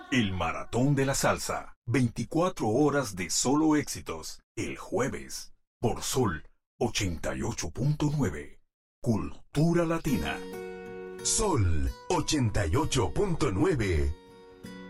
El Maratón de la Salsa. 24 horas de solo éxitos. El jueves. Por Sol 88.9. Cultura Latina. Sol 88.9.